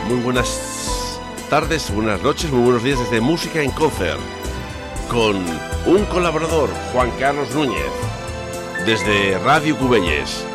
Muy buenas tardes, buenas noches, muy buenos días desde Música en Concert, con un colaborador, Juan Carlos Núñez, desde Radio Cubelles.